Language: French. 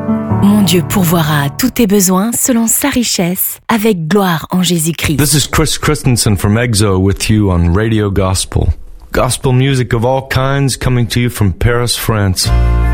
Mon Dieu pourvoira à tous tes besoins selon sa richesse, avec gloire en Jésus-Christ. This is Chris Christensen from EXO with you on Radio Gospel. Gospel music of all kinds coming to you from Paris, France.